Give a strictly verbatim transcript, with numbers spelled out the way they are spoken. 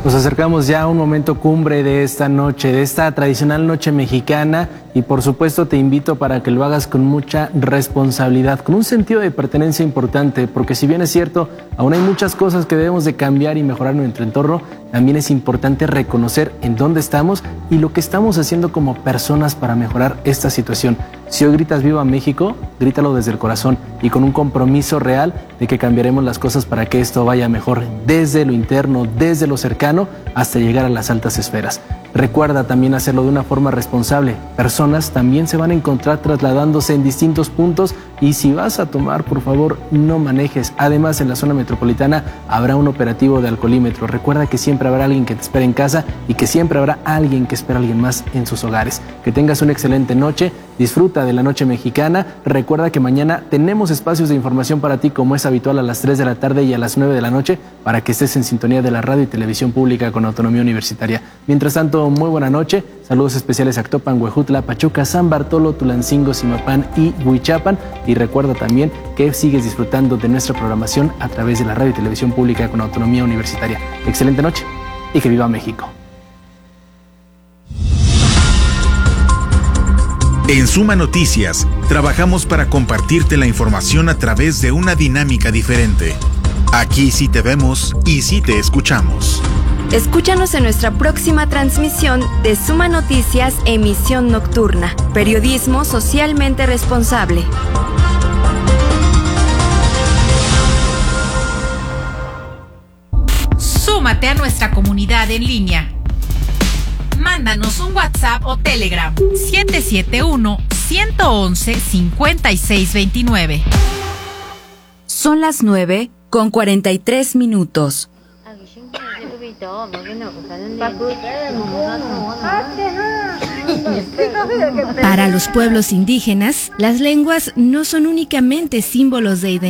Nos acercamos ya a un momento cumbre de esta noche, de esta tradicional noche mexicana, y por supuesto te invito para que lo hagas con mucha responsabilidad, con un sentido de pertenencia importante, porque si bien es cierto, aún hay muchas cosas que debemos de cambiar y mejorar en nuestro entorno, también es importante reconocer en dónde estamos y lo que estamos haciendo como personas para mejorar esta situación. Si hoy gritas Viva México, grítalo desde el corazón y con un compromiso real de que cambiaremos las cosas para que esto vaya mejor desde lo interno, desde lo cercano, hasta llegar a las altas esferas. Recuerda también hacerlo de una forma responsable. Personas también se van a encontrar trasladándose en distintos puntos y si vas a tomar, por favor, no manejes. Además, en la zona metropolitana habrá un operativo de alcoholímetro. Recuerda que siempre habrá alguien que te espera en casa y que siempre habrá alguien que espera a alguien más en sus hogares. Que tengas una excelente noche. Disfruta de la noche mexicana. Recuerda que mañana tenemos espacios de información para ti como es habitual a las tres de la tarde y a las nueve de la noche para que estés en sintonía de la radio y televisión pública con autonomía universitaria. Mientras tanto, muy buena noche. Saludos especiales a Actopan, Huejutla, Pachuca, San Bartolo, Tulancingo, Zimapán y Huichapan. Y recuerda también que sigues disfrutando de nuestra programación a través de la radio y televisión pública con autonomía universitaria. Excelente noche y que viva México. En Suma Noticias, trabajamos para compartirte la información a través de una dinámica diferente. Aquí sí te vemos y sí te escuchamos. Escúchanos en nuestra próxima transmisión de Suma Noticias, emisión nocturna. Periodismo socialmente responsable. Súmate a nuestra comunidad en línea. Mándanos un WhatsApp o Telegram siete siete uno, uno uno uno, cinco seis dos nueve. Son las nueve con cuarenta y tres minutos. Para los pueblos indígenas, las lenguas no son únicamente símbolos de identidad.